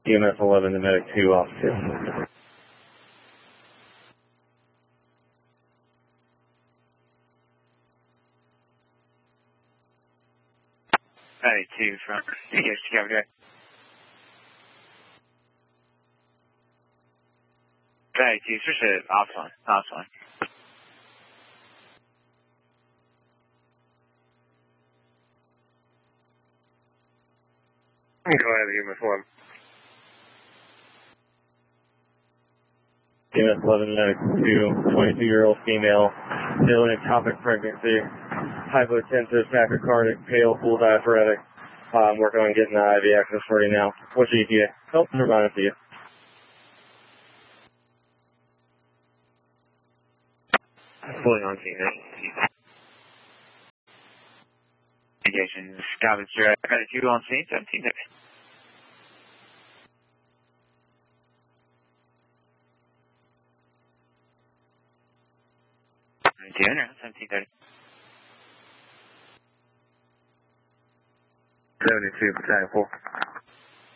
EMS 11 to Medic 2 off 2. Medic 2 from yes, Copy that. Medic 2, switch to ops one. Go ahead, EMS 11. EMS 11 Medic 2, 22-year-old female, still in ectopic pregnancy, hypotensive, tachycardic, pale, full diaphoretic. Working on getting the IV access for you now. What's your ETA? Oh, never mind, to you. Fully on scene now. Engaging scavenger. Medic 2 on scene, 17 minutes. Dinner, 17:30. 72, Battalion 4.